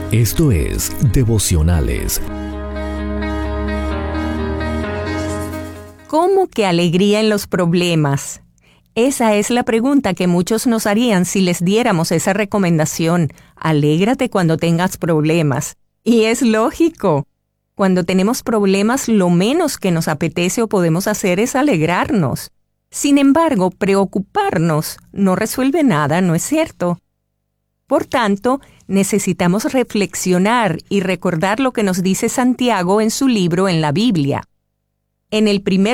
Esto es Devocionales. ¿Cómo que alegría en los problemas? Esa es la pregunta que muchos nos harían si les diéramos esa recomendación. Alégrate cuando tengas problemas. Y es lógico. Cuando tenemos problemas, lo menos que nos apetece o podemos hacer es alegrarnos. Sin embargo, preocuparnos no resuelve nada, ¿no es cierto? Por tanto, necesitamos reflexionar y recordar lo que nos dice Santiago en su libro en la Biblia. En el 1